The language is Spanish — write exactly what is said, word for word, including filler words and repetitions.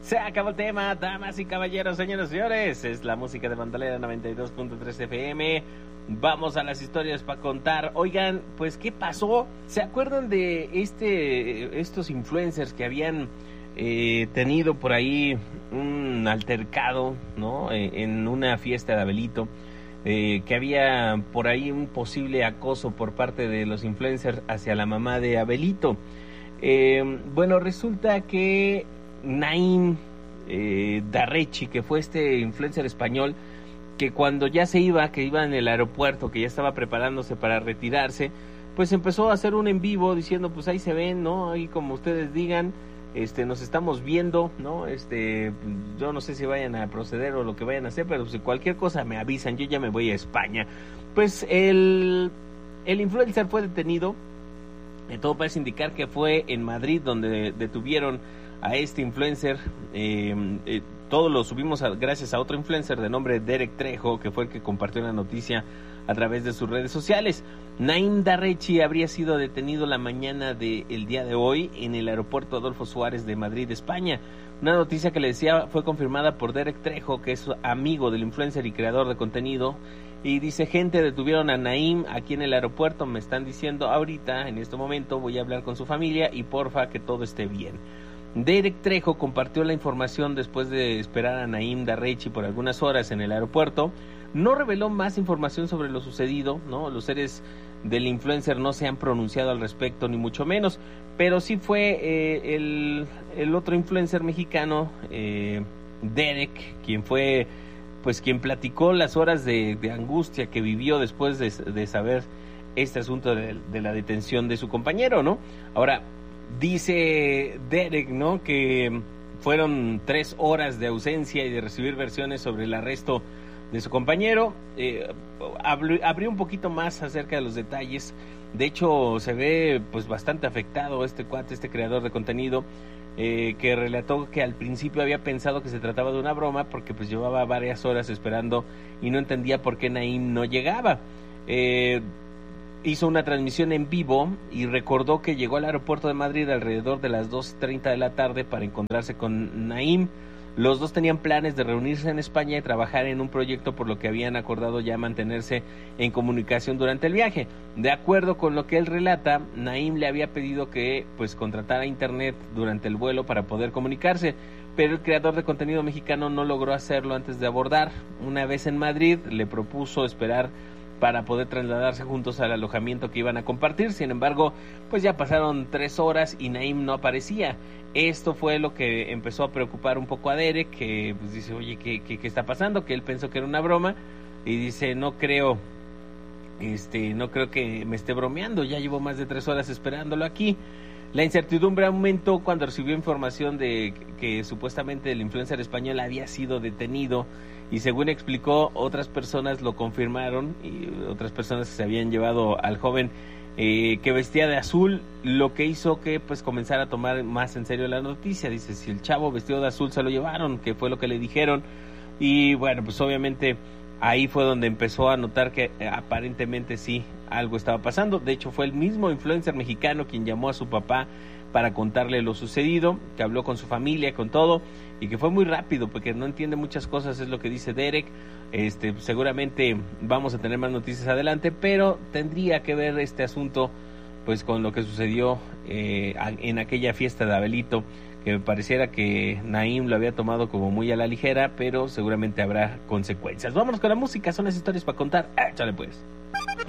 Se acabó el tema, damas y caballeros, señoras y señores. Es la música de Bandolera noventa y dos punto tres F M. Vamos a las historias para contar. Oigan, pues, ¿qué pasó? ¿Se acuerdan de este estos influencers que habían eh, tenido por ahí un altercado, ¿no? Eh, en una fiesta de Abelito. Eh, que había por ahí un posible acoso por parte de los influencers hacia la mamá de Abelito. Eh, bueno, resulta que Naim eh, Darrechi, que fue este influencer español, que cuando ya se iba, que iba en el aeropuerto, que ya estaba preparándose para retirarse, pues empezó a hacer un en vivo diciendo, pues ahí se ven, ¿no? Ahí como ustedes digan, este, nos estamos viendo, ¿no? Este, yo no sé si vayan a proceder o lo que vayan a hacer, pero si cualquier cosa me avisan, yo ya me voy a España. Pues el, el influencer fue detenido, eh, todo parece indicar que fue en Madrid donde detuvieron a este influencer. eh, eh, todo lo subimos a, gracias a otro influencer de nombre Derek Trejo, que fue el que compartió la noticia a través de sus redes sociales. Naim Darrechi habría sido detenido la mañana del día de hoy en el aeropuerto Adolfo Suárez de Madrid, España. Una noticia que le decía fue confirmada por Derek Trejo, que es amigo del influencer y creador de contenido, y dice: gente, detuvieron a Naim aquí en el aeropuerto, me están diciendo ahorita, en este momento, voy a hablar con su familia y porfa que todo esté bien. Derek Trejo compartió la información después de esperar a Naim Darrechi por algunas horas en el aeropuerto. No reveló más información sobre lo sucedido, ¿no? Los seres del influencer no se han pronunciado al respecto, ni mucho menos, pero sí fue eh, el, el otro influencer mexicano, eh, Derek, quien fue, pues, quien platicó las horas de, de angustia que vivió después de, de saber este asunto de, de la detención de su compañero, ¿no? Ahora, dice Derek, ¿no?, que fueron tres horas de ausencia y de recibir versiones sobre el arresto de su compañero. eh, abrió un poquito más acerca de los detalles. De hecho, se ve pues bastante afectado este cuate, este creador de contenido, eh, que relató que al principio había pensado que se trataba de una broma porque pues llevaba varias horas esperando y no entendía por qué Naim no llegaba. Eh, hizo una transmisión en vivo y recordó que llegó al aeropuerto de Madrid alrededor de las dos treinta de la tarde para encontrarse con Naim. Los dos tenían planes de reunirse en España y trabajar en un proyecto, por lo que habían acordado ya mantenerse en comunicación durante el viaje. De acuerdo con lo que él relata, Naim le había pedido que pues contratara internet durante el vuelo para poder comunicarse, pero el creador de contenido mexicano no logró hacerlo antes de abordar. Una vez en Madrid, le propuso esperar para poder trasladarse juntos al alojamiento que iban a compartir. Sin embargo, pues ya pasaron tres horas y Naim no aparecía. Esto fue lo que empezó a preocupar un poco a Derek, que pues dice, oye, ¿qué, qué, qué está pasando? Que él pensó que era una broma y dice, no creo, este, no creo que me esté bromeando, ya llevo más de tres horas esperándolo aquí. La incertidumbre aumentó cuando recibió información de que, que supuestamente el influencer español había sido detenido, y según explicó, otras personas lo confirmaron, y otras personas que se habían llevado al joven eh, que vestía de azul, lo que hizo que pues comenzara a tomar más en serio la noticia. Dice, si el chavo vestido de azul se lo llevaron, que fue lo que le dijeron, y bueno, pues obviamente ahí fue donde empezó a notar que eh, aparentemente sí, algo estaba pasando. De hecho, fue el mismo influencer mexicano quien llamó a su papá para contarle lo sucedido, que habló con su familia, con todo, y que fue muy rápido porque no entiende muchas cosas, es lo que dice Derek. Este, seguramente vamos a tener más noticias adelante, pero tendría que ver este asunto pues con lo que sucedió eh, en aquella fiesta de Abelito, que me pareciera que Naim lo había tomado como muy a la ligera, pero seguramente habrá consecuencias. Vámonos con la música, son las historias para contar. Échale pues.